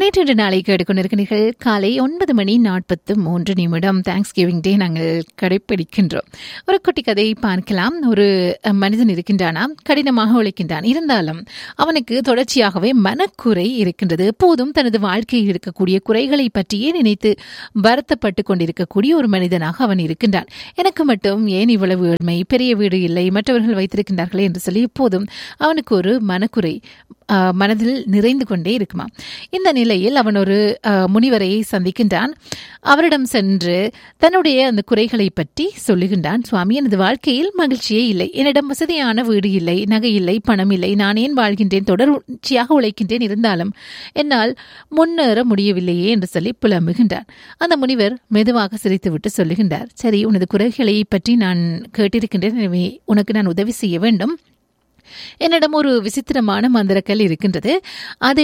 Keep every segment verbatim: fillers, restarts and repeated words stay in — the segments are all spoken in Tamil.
நேற்று நாளை கேட்டுக்கொண்டிருக்கிறீர்கள். காலை ஒன்பது மணி நாற்பத்து மூன்று நிமிடம் தேங்க்ஸ் கிவிங் டே நாங்கள் கடைப்பிடிக்கின்றோம். ஒரு குட்டி கதை பார்க்கலாம். ஒரு மனிதன் இருக்கின்றானாம், கடினமாக உழைக்கின்றான். இருந்தாலும் அவனுக்கு தொடர்ச்சியாகவே மனக்குறை இருக்கின்றது. எப்போதும் தனது வாழ்க்கையில் இருக்கக்கூடிய குறைகளை பற்றியே நினைத்து வருத்தப்பட்டு கொண்டிருக்கக்கூடிய ஒரு மனிதனாக அவன் இருக்கின்றான். எனக்கு மட்டும் ஏன் இவ்வளவு ஏழ்மை, பெரிய வீடு இல்லை, மற்றவர்கள் வைத்திருக்கின்றார்களே என்று சொல்லி எப்போதும் அவனுக்கு ஒரு மனக்குறை மனதில் நிறைந்து கொண்டே இருக்குமா. இந்த நிலையில் அவன் ஒரு முனிவரை சந்திக்கின்றான். அவரிடம் சென்று தன்னுடைய அந்த குறைகளை பற்றி சொல்லுகின்றான். சுவாமி, எனது வாழ்க்கையில் மகிழ்ச்சியே இல்லை, என்னிடம் வசதியான வீடு இல்லை, நகை இல்லை, பணம் இல்லை, நான் ஏன் வாழ்கின்றேன், தொடர்ச்சியாக உழைக்கின்றேன், இருந்தாலும் என்னால் முன்னேற முடியவில்லையே என்று சொல்லி புலம்புகின்றான். அந்த முனிவர் மெதுவாக சிரித்துவிட்டு சொல்லுகின்றார், சரி, உனது குறைகளை பற்றி நான் கேட்டிருக்கின்றேன், எனவே உனக்கு நான் உதவி செய்ய வேண்டும். என்னிடம் ஒரு விசித்திரமான மந்திரக்கல் இருக்கின்றது. அதை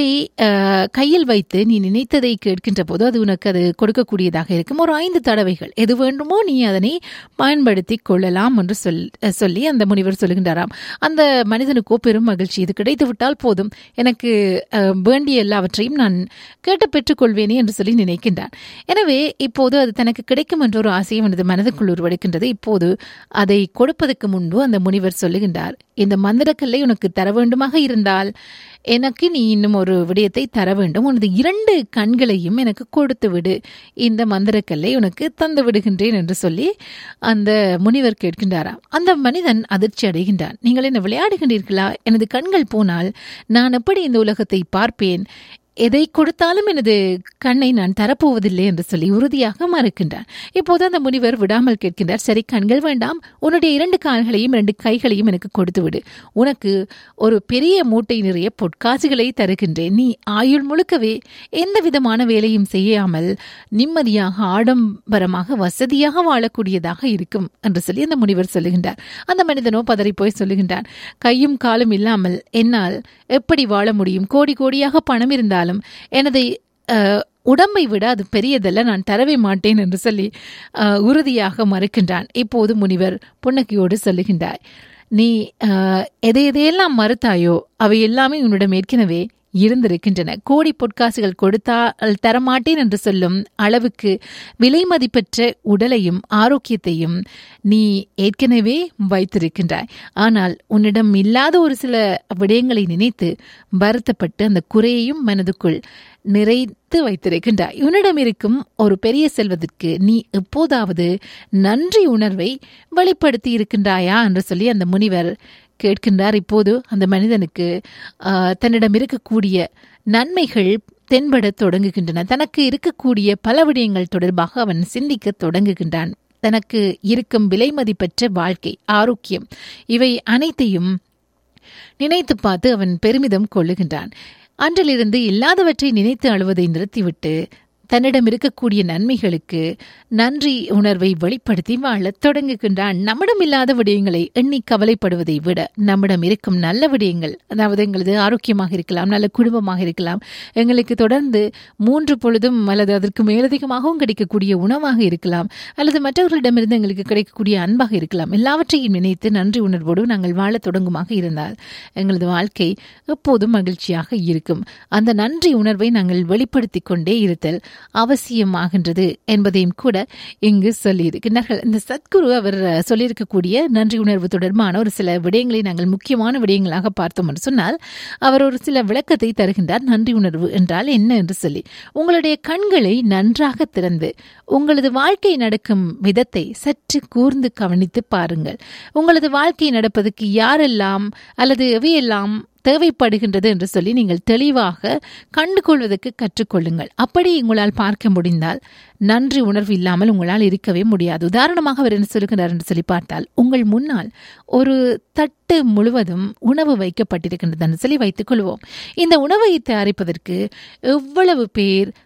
கையில் வைத்து நீ நினைத்ததை கேட்கின்ற போது அது உனக்கு அது கொடுக்கக்கூடியதாக இருக்கும். ஒரு ஐந்து தடவைகள் எது வேண்டுமோ நீ அதனை பயன்படுத்தி கொள்ளலாம் என்று சொல் சொல்லி அந்த முனிவர் சொல்லுகின்றாராம். அந்த மனிதனுக்கோ பெரும் மகிழ்ச்சி. இது கிடைத்து விட்டால் போதும், எனக்கு வேண்டிய எல்லாவற்றையும் நான் கேட்டு பெற்றுக்கொள்வேனே என்று சொல்லி நினைக்கின்றான். எனவே இப்போது அது தனக்கு கிடைக்கும் என்ற ஒரு ஆசையும் எனது மனதுக்குள் உருவெடுக்கின்றது. இப்போது அதை கொடுப்பதற்கு முன்பு அந்த முனிவர் சொல்லுகின்றார், இந்த மந்திரக்கல்லை உனக்கு தர வேண்டுமாக இருந்தால் எனக்கு நீ இன்னும் ஒரு விடயத்தை தர வேண்டும். உனது இரண்டு கண்களையும் எனக்கு கொடுத்து விடு, இந்த மந்திரக்கல்லை உனக்கு தந்து விடுகின்றேன் என்று சொல்லி அந்த முனிவர் கேட்கின்றாராம். அந்த மனிதன் அதிர்ச்சி அடைகின்றான். நீங்கள் என்ன விளையாடுகின்றீர்களா? எனது கண்கள் போனால் நான் எப்படி இந்த உலகத்தை பார்ப்பேன்? எதை கொடுத்தாலும் எனது கண்ணை நான் தரப்போவதில்லை என்று சொல்லி உறுதியாக மறுக்கின்றான். இப்போது அந்த முனிவர் விடாமல் கேட்கின்றார், சரி, கண்கள் வேண்டாம், உன்னுடைய இரண்டு கால்களையும் இரண்டு கைகளையும் எனக்கு கொடுத்து விடு. உனக்கு ஒரு பெரிய மூட்டை நிறைய பொற்காசுகளை தருகின்றேன். நீ ஆயுள் முழுக்கவே எந்த விதமான வேலையும் செய்யாமல் நிம்மதியாக ஆடம்பரமாக வசதியாக வாழக்கூடியதாக இருக்கும் என்று சொல்லி அந்த முனிவர் சொல்லுகின்றார். அந்த மனிதனோ பதறி போய் சொல்லுகின்றான், கையும் காலும் இல்லாமல் என்னால் எப்படி வாழ முடியும்? கோடி கோடியாக பணம் இருந்தால் எனது உடம்பை விட அது பெரியதல்ல, நான் தரவே மாட்டேன் என்று சொல்லி உறுதியாக மறுக்கின்றான். இப்போது முனிவர் புன்னகையோடு சொல்லுகின்றார், நீ எதை எதையெல்லாம் மறுத்தாயோ அவை எல்லாமே உன்னிடம் ஏற்கனவே இருந்திருக்கின்றன. கோடி பொற்காசுகள் கொடுத்தால் தரமாட்டேன் என்று சொல்லும் அளவுக்கு விலை மதிப்பற்ற உடலையும் ஆரோக்கியத்தையும் நீ ஏற்கனவே வைத்திருக்கின்றாய். ஆனால் உன்னிடம் இல்லாத ஒரு சில விடயங்களை நினைத்து வருத்தப்பட்டு அந்த குறையையும் மனதுக்குள் நிறைத்து வைத்திருக்கின்றாய். உன்னிடம் இருக்கும் ஒரு பெரிய செல்வதற்கு நீ எப்போதாவது நன்றி உணர்வை வெளிப்படுத்தி இருக்கின்றாயா என்று சொல்லி அந்த முனிவர் கேட்கின்றார். இப்போது அந்த மனிதனுக்கு தன்னிடம் இருக்கக்கூடிய நன்மைகள் தென்பட தொடங்குகின்றன. தனக்கு இருக்கக்கூடிய பல விடயங்கள் தொடர்பாக அவன் சிந்திக்க தொடங்குகின்றான். தனக்கு இருக்கும் விலை மதிப்பற்ற வாழ்க்கை, ஆரோக்கியம், இவை அனைத்தையும் நினைத்து பார்த்து அவன் பெருமிதம் கொள்ளுகின்றான். அன்றிலிருந்து இல்லாதவற்றை நினைத்து அழுவதை நிறுத்திவிட்டு தன்னிடம் இருக்கக்கூடிய நன்மைகளுக்கு நன்றி உணர்வை வெளிப்படுத்தி வாழ தொடங்குகின்றான். நம்மிடம் இல்லாத விடயங்களை எண்ணி கவலைப்படுவதை விட நம்மிடம் இருக்கும் நல்ல விடயங்கள், அதாவது எங்களது ஆரோக்கியமாக இருக்கலாம், நல்ல குடும்பமாக இருக்கலாம், எங்களுக்கு தொடர்ந்து மூன்று பொழுதும் அல்லது அதற்கு மேலதிகமாகவும் கிடைக்கக்கூடிய உணவாக இருக்கலாம், அல்லது மற்றவர்களிடமிருந்து எங்களுக்கு கிடைக்கக்கூடிய அன்பாக இருக்கலாம், எல்லாவற்றையும் நினைத்து நன்றி உணர்வோடு நாங்கள் வாழ தொடங்குமாக இருந்தால் எங்களது வாழ்க்கை எப்போதும் மகிழ்ச்சியாக இருக்கும். அந்த நன்றி உணர்வை நாங்கள் வெளிப்படுத்தி கொண்டே இருத்தல் அவசியமாகின்றது என்பதையும் கூட இங்கு சொல்லியிருக்கிறார்கள். இந்த சத்குரு அவர் சொல்லியிருக்கக்கூடிய நன்றி உணர்வு தொடர்பான ஒரு சில விடயங்களை நாங்கள் முக்கியமான விடயங்களாக பார்த்தோம் என்று சொன்னால், அவர் ஒரு சில விளக்கத்தை தருகின்றார். நன்றி உணர்வு என்றால் என்ன என்று சொல்லி, உங்களுடைய கண்களை நன்றாக திறந்து உங்களது வாழ்க்கை நடக்கும் விதத்தை சற்று கூர்ந்து கவனித்து பாருங்கள். உங்களது வாழ்க்கை நடப்பதற்கு யாரெல்லாம் அல்லது எவையெல்லாம் தேவைப்படுகின்றது என்று சொல்லி நீங்கள் தெளிவாக கண்டுகொள்வதற்கு கற்றுக்கொள்ளுங்கள். அப்படி உங்களால் பார்க்க முடிந்தால் நன்றி உணர்வு இல்லாமல் உங்களால் இருக்கவே முடியாது. உதாரணமாக அவர் என்ன சொல்லுகிறார் என்று சொல்லி பார்த்தால், உங்கள் முன்னால் ஒரு தட்டு முழுவதும் உணவு வைக்கப்பட்டிருக்கின்றது என்று சொல்லி வைத்துக் கொள்வோம். இந்த உணவை தயாரிப்பதற்கு எவ்வளவு பேர்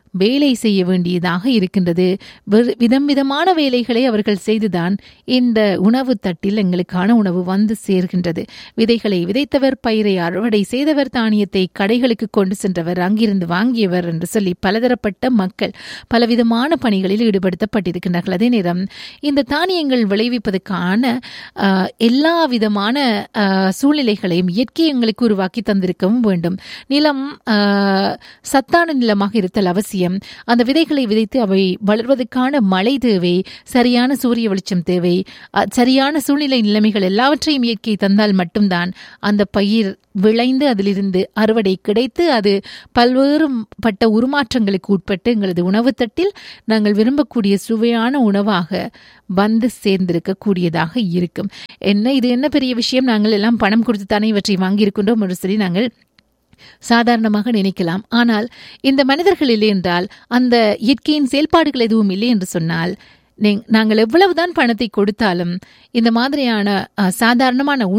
வேலை செய்ய வேண்டியதாக இருக்கின்றது. விதம் விதமான வேலைகளை அவர்கள் செய்துதான் இந்த உணவு தட்டில் எங்களுக்கான உணவு வந்து சேர்கின்றது. விதைகளை விதைத்தவர், பயிரை அறுவடை செய்தவர், தானியத்தை கடைகளுக்கு கொண்டு சென்றவர், அங்கிருந்து வாங்கியவர் என்று சொல்லி பலதரப்பட்ட மக்கள் பலவிதமான பணிகளில் ஈடுபடுத்தப்பட்டிருக்கின்றார்கள். அதே நேரம் இந்த தானியங்கள் விளைவிப்பதற்கான எல்லா விதமான சூழ்நிலைகளையும் இயற்கை எங்களுக்கு உருவாக்கி தந்திருக்கவும் வேண்டும். நிலம் சத்தான நிலமாக இருத்தல் அவசியம். அந்த விதைகளை விதைத்து அவை வளர்வதற்கான மழை தேவை, சரியான சூரிய வெளிச்சம் தேவை, சரியான சூழ்நிலை நிலைமைகள் எல்லாவற்றையும் இயற்கை தந்தால் மட்டும்தான் அந்த பயிர் விளைந்து அதிலிருந்து அறுவடை கிடைத்து அது பல்வேறு பட்ட உருமாற்றங்களுக்கு உட்பட்டு எங்களது உணவு தட்டில் நாங்கள் விரும்பக்கூடிய சுவையான உணவாக வந்து சேர்ந்திருக்க கூடியதாக இருக்கும். என்ன இது என்ன பெரிய விஷயம், நாங்கள் எல்லாம் பணம் கொடுத்து தானே இவற்றை வாங்கியிருக்கின்றோம் என்று சொல்லி நாங்கள் சாதாரணமாக நினைக்கலாம். ஆனால் இந்த மனிதர்கள் இல்லை என்றால், அந்த இயற்கையின் செயல்பாடுகள் எதுவும் இல்லை என்று சொன்னால், நாங்கள் எவ்வளவுதான் பணத்தை கொடுத்தாலும் இந்த மாதிரியான சாதாரணமான